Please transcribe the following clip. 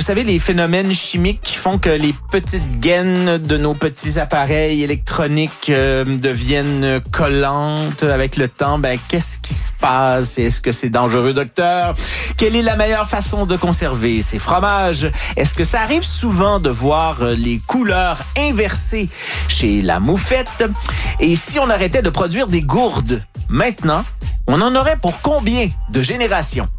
savez, les phénomènes chimiques qui font que les petites gaines de nos petits appareils électroniques deviennent collantes avec le temps. Qu'est-ce qui se passe? Est-ce que c'est dangereux, docteur? Quelle est la meilleure façon de conserver ces fromages? Est-ce que ça arrive souvent de voir les couleurs inversées chez la moufette? Et si on arrêtait de produire des gourdes maintenant, on en aurait pour combien de générations?